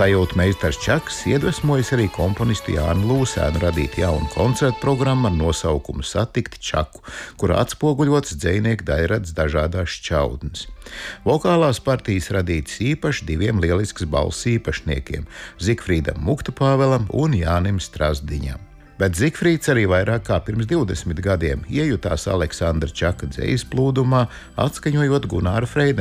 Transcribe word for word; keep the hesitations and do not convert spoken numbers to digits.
Sajūta meistars Čaks iedvesmojas arī komponistu Jānu Lūsēnu radīt jaunu koncertu programmu ar nosaukumu Satikt Čaku, kurā atspoguļots dzejnieku daļradas dažādās šķautnes. Vokālās partijas radītas īpaši diviem lieliskas balss īpašniekiem – Zigfrīdam Muktupāvelam un Jānim Strasdiņam. Bet Zigfrīds arī vairāk kā pirms divdesmit gadiem iejutās Aleksandra Čaka dzejas plūdumā, atskaņojot Gunāra Freidena